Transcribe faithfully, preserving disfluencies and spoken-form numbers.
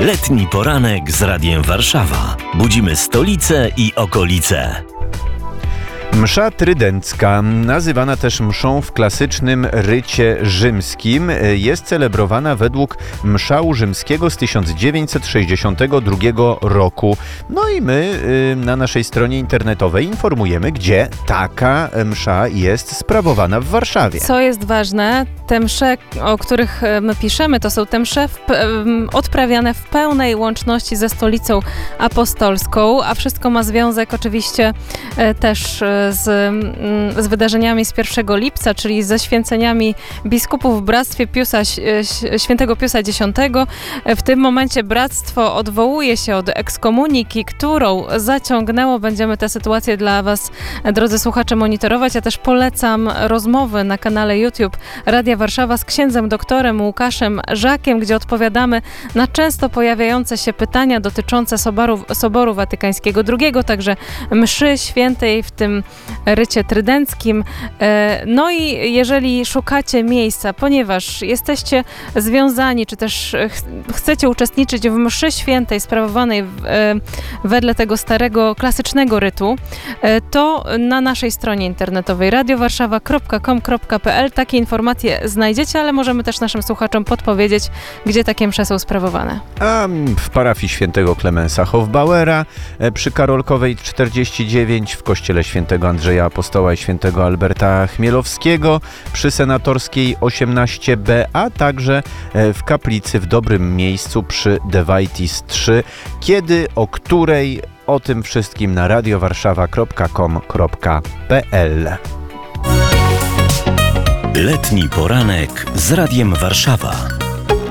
Letni poranek z Radiem Warszawa. Budzimy stolicę i okolice. Msza trydencka, nazywana też mszą w klasycznym rycie rzymskim, jest celebrowana według mszału rzymskiego z tysiąc dziewięćset sześćdziesiątego drugiego roku. No i my na naszej stronie internetowej informujemy, gdzie taka msza jest sprawowana w Warszawie. Co jest ważne, te msze, o których my piszemy, to są te msze w, odprawiane w pełnej łączności ze Stolicą Apostolską, a wszystko ma związek oczywiście też z, z wydarzeniami z pierwszego lipca, czyli ze święceniami biskupów w Bractwie Piusa, świętego Piusa X. W tym momencie bractwo odwołuje się od ekskomuniki, którą zaciągnęło. Będziemy tę sytuację dla Was, drodzy słuchacze, monitorować. Ja też polecam rozmowy na kanale YouTube Radia Warszawa z księdzem doktorem Łukaszem Żakiem, gdzie odpowiadamy na często pojawiające się pytania dotyczące Soboru, Soboru Watykańskiego drugiego, także mszy świętej w tym rycie trydenckim. No i jeżeli szukacie miejsca, ponieważ jesteście związani, czy też chcecie uczestniczyć w mszy świętej sprawowanej wedle tego starego, klasycznego rytu, to na naszej stronie internetowej radio warszawa kropka com kropka p l takie informacje znajdziecie, ale możemy też naszym słuchaczom podpowiedzieć, gdzie takie msze są sprawowane. A w parafii świętego Klemensa Hofbauera, przy Karolkowej czterdzieści dziewięć, w kościele świętego Andrzeja Apostoła i świętego Alberta Chmielowskiego, przy Senatorskiej osiemnaście b, a także w kaplicy w dobrym miejscu przy De Vaitis trzy. Kiedy, o której, o tym wszystkim na radio warszawa kropka com kropka p l. Letni poranek z Radiem Warszawa.